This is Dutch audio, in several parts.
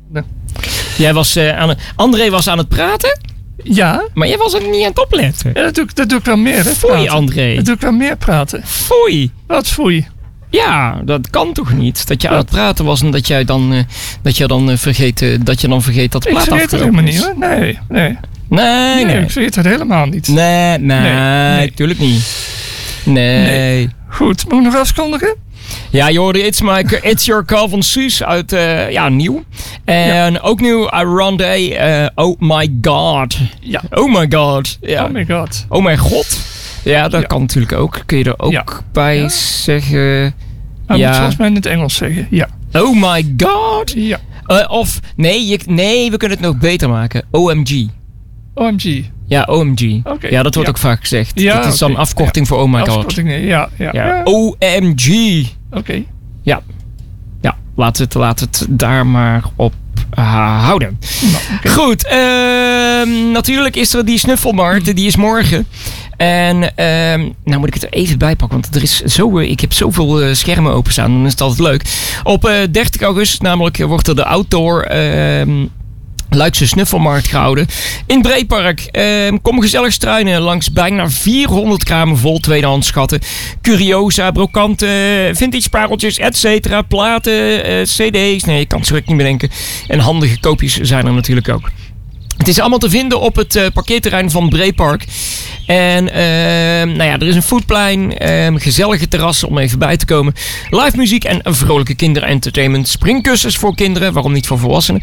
Jij was André was aan het praten, Ja, maar jij was ook niet aan het opletten. ja dat doe ik wel meer. Hè, Foei, praten. André. Dat doe ik wel meer praten. Foei. Wat foei. Ja, dat kan toch niet? Dat je aan het praten was en dat je dan vergeet dat de plaat Ik vergeet het afgelopen helemaal is. niet hoor. Nee. Nee. Ik vergeet het helemaal niet. Nee, Nee. natuurlijk niet. Nee. Goed, moet ik nog afkondigen? Ja, je hoorde It's Your Call van Suus uit, nieuw. En ook nieuw, Rondé, Oh My God. Ja. Oh My God. Ja. Oh my god. Oh mijn god. Ja, dat kan natuurlijk ook. Kun je er ook bij zeggen. Hij moet volgens mij in het Engels zeggen. Ja. Oh my god. Ja. Of, nee, we kunnen het nog beter maken. OMG. OMG. Ja, OMG. Oké, Ja, dat wordt ja. ook vaak gezegd. Ja, dat is dan oké, afkorting voor Oh my god. Afkorting, nee. Ja. OMG. Oké. Ja, laat het daar maar op houden. Nou, oké. Goed, natuurlijk is er die snuffelmarkt, die is morgen. En nou moet ik het er even bij pakken, want er is ik heb zoveel schermen openstaan, dan is het altijd leuk. Op 30 augustus namelijk wordt er de outdoor Luikse snuffelmarkt gehouden in Breepark. Kom gezellig struinen langs bijna 400 kramen vol tweedehands schatten. Curiosa, brokanten, vintage pareltjes, etc. Platen, cd's. Nee, je kan het zo niet bedenken. En handige koopjes zijn er natuurlijk ook. Het is allemaal te vinden op het parkeerterrein van Breepark. En er is een foodplein, gezellige terrassen om even bij te komen. Live muziek en een vrolijke kinderentertainment. Springkussens voor kinderen, waarom niet voor volwassenen.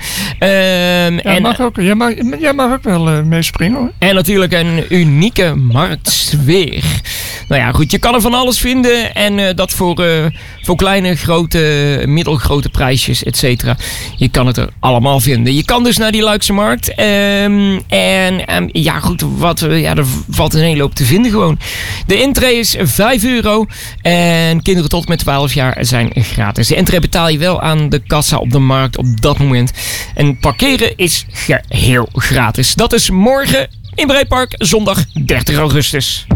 Jij mag ook wel meespringen hoor. En natuurlijk een unieke marktsfeer. Nou ja, goed, je kan er van alles vinden. En dat voor kleine, grote, middelgrote prijsjes, et cetera. Je kan het er allemaal vinden. Je kan dus naar die Luikse markt. Ja, goed, er valt een hele hoop te vinden gewoon. De intree is €5. En kinderen tot met 12 jaar zijn gratis. De intree betaal je wel aan de kassa op de markt op dat moment. En parkeren is geheel gratis. Dat is morgen in Breepark, zondag 30 augustus.